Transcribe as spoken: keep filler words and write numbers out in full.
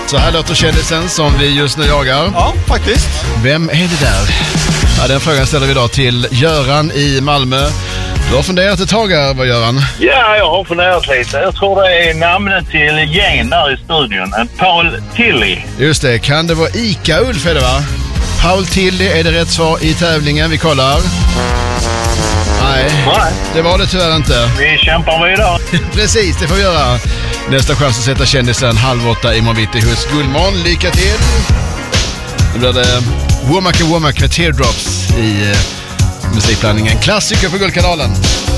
Så här låter kändisen som vi just nu jagar. Ja, faktiskt. Vem är det där? Ja, den frågan ställer vi idag till Göran i Malmö. Du har funderat ett tag här, vad Göran? Ja, jag har funderat lite. Jag tror det är namnet till gängen där i studion. Paul Tilly. Just det, kan det vara Ica-Ulf är det va? Paul Tilly, är det rätt svar i tävlingen? Vi kollar. Nej, Nej, det var det tyvärr inte. vi kämpar vidare. Precis, det får vi göra. Nästa chans att sätta kändisen halv åtta i morgon hos Gullmån. Lycka till! Nu blir det Womack and Womack med Teardrops i eh, musikblandningen. Klassiker på Guldkanalen.